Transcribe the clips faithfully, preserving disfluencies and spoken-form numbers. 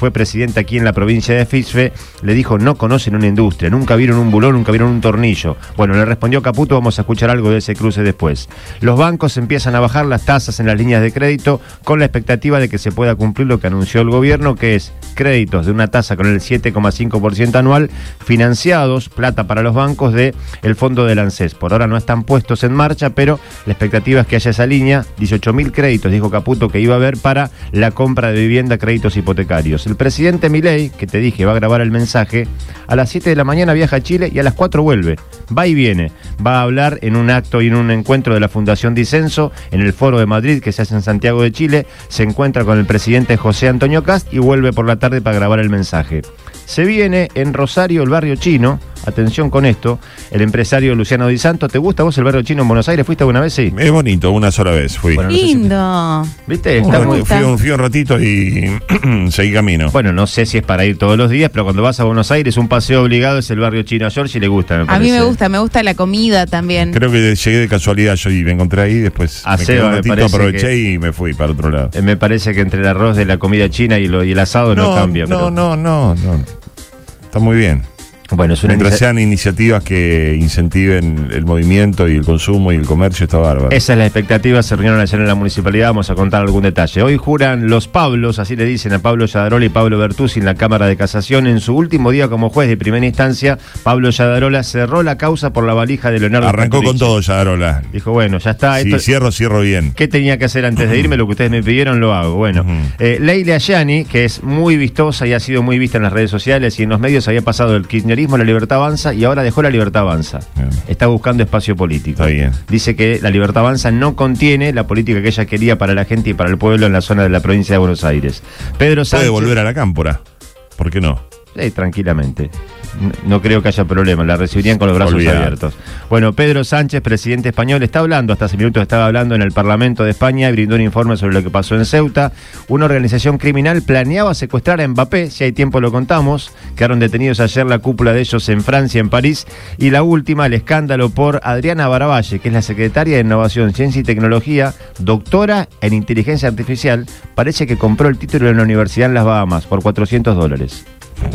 fue presidente aquí en la provincia de Fisfe, le dijo: no conocen una industria, nunca vieron un bulón, nunca vieron un tornillo. Bueno, le respondió Caputo, vamos a escuchar algo de ese cruce después. Los bancos empiezan a bajar las tasas en las líneas de crédito con la expectativa de que se pueda cumplir lo que anunció el gobierno, que es créditos de una tasa con el siete coma cinco por ciento anual, financiados, plata para los bancos, de el fondo del ANSES. Por ahora no están puestos en marcha, pero la expectativa es que haya esa línea, dieciocho mil créditos, dijo Caputo, que iba a haber para la compra de vivienda, créditos hipotecarios. El presidente Milei, que te dije va a grabar el mensaje, a las siete de la mañana viaja a Chile y a las cuatro vuelve. Va y viene. Va a hablar en un acto y en un encuentro de la Fundación Disenso, en el Foro de Madrid, que se hace en Santiago de Chile. Se encuentra con el presidente José Antonio Kast y vuelve por la tarde para grabar el mensaje. Se viene en Rosario el barrio chino. Atención con esto, el empresario Luciano Di Santo. ¿Te gusta vos el barrio chino en Buenos Aires? ¿Fuiste alguna vez? Sí. Es bonito, una sola vez fui. Bueno, no Lindo. Sé si... ¿Viste? Está bueno, muy... fui, un, fui un ratito y seguí camino. Bueno, no sé si es para ir todos los días, pero cuando vas a Buenos Aires, un paseo obligado es el barrio chino. A Georgie le gusta, me A mí me gusta, me gusta la comida también. Creo que llegué de casualidad yo y me encontré ahí, después a me Seba, quedé un ratito, me aproveché que... y me fui para otro lado. Eh, me parece que entre el arroz de la comida china y, lo, y el asado no, no cambia. No, pero... no, no, no. Está muy bien. Bueno, es una Mientras inicia... sean iniciativas que incentiven el movimiento y el consumo y el comercio, está bárbaro. Esa es la expectativa. Se reunieron ayer en la municipalidad. Vamos a contar algún detalle. Hoy juran los Pablos, así le dicen a Pablo Yadarola y Pablo Bertuzzi, en la Cámara de Casación. En su último día como juez de primera instancia, Pablo Yadarola cerró la causa por la valija de Leonardo. Arrancó Petrucci. con todo Yadarola. Dijo, bueno, ya está. Si esto... cierro, cierro bien. ¿Qué tenía que hacer antes de irme? Lo que ustedes me pidieron lo hago. Bueno, Uh-huh. eh, Leila Ayani, que es muy vistosa y ha sido muy vista en las redes sociales y en los medios, había pasado del kirchnerismo a la Libertad Avanza y ahora dejó la Libertad Avanza. Bien. Está buscando espacio político. Está bien. Dice que la Libertad Avanza no contiene la política que ella quería para la gente y para el pueblo en la zona de la provincia de Buenos Aires. Pedro Sánchez... Puede volver a la cámpora. ¿Por qué no? Sí, tranquilamente. No creo que haya problema, la recibirían con los brazos Olvidar. abiertos. Bueno, Pedro Sánchez, presidente español, está hablando, hasta hace minutos estaba hablando en el Parlamento de España y brindó un informe sobre lo que pasó en Ceuta. Una organización criminal planeaba secuestrar a Mbappé, si hay tiempo lo contamos. Quedaron detenidos ayer la cúpula de ellos en Francia, en París. Y la última, el escándalo por Adriana Baravalle, que es la secretaria de Innovación, Ciencia y Tecnología, doctora en Inteligencia Artificial. Parece que compró el título en la universidad en las Bahamas por cuatrocientos dólares.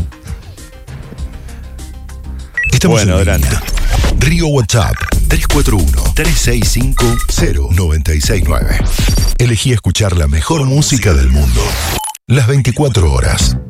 Estamos bueno, en adelante. Río WhatsApp tres cuatro uno, tres seis cinco, cero nueve seis nueve. Elegí escuchar la mejor música del mundo las veinticuatro horas.